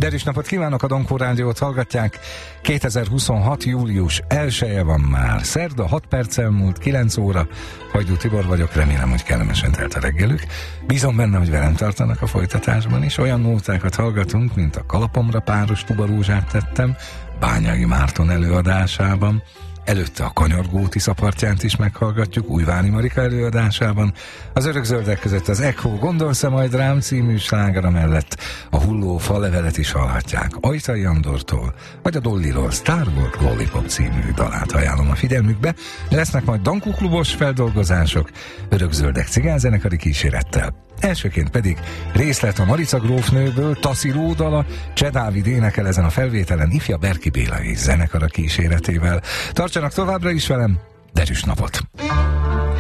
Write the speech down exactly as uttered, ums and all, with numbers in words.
Derűs napot kívánok, a Donkó Rádiót hallgatják. kétezer-huszonhat. július elseje van már. Szerda, hat perccel múlt, kilenc óra. Hajdú Tibor vagyok, remélem, hogy kellemesen telt a reggelük. Bízom benne, hogy velem tartanak a folytatásban is. Olyan nótákat hallgatunk, mint a Kalapomra páros tubarózsát tettem Bányai Márton előadásában. Előtte a Kanyargó Tiszapartjánt is meghallgatjuk Újvári Marika előadásában. Az Örökzöldek között az Echo Gondolsz-e majd rám című slágera mellett a Hulló falevelet is hallhatják Ajtai Andortól, vagy a Dolliról Star Wars Lollipop című dalát ajánlom a figyelmükbe. Lesznek majd Dankó klubos feldolgozások Örökzöldek cigányzenekari kísérettel. Elsőként pedig részlet a Marica grófnőből, Tasziró dala, Cseh Dávid énekel ezen a felvételen ifja Berki Béla és zenekara kíséretével. Tartsanak továbbra is velem, derűs napot!